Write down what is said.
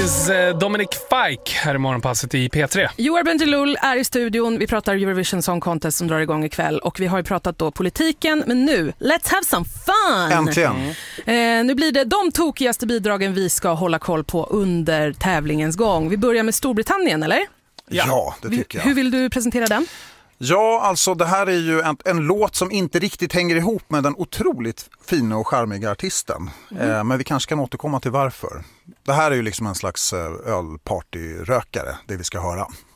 finns Dominic Fike här i morgonpasset i P3. Joar Bendjelloul är i studion. Vi pratar Eurovision Song Contest som drar igång ikväll. Och vi har ju pratat då politiken. Men nu, let's have some fun! Äntligen! Nu blir det de tokigaste bidragen vi ska hålla koll på under tävlingens gång. Vi börjar med Storbritannien, eller? Ja, det tycker jag. Hur vill du presentera den? Ja, alltså det här är ju en låt som inte riktigt hänger ihop med den otroligt fina och charmiga artisten. Men vi kanske kan återkomma till varför. Det här är ju liksom en slags ölpartyrökare, det vi ska höra.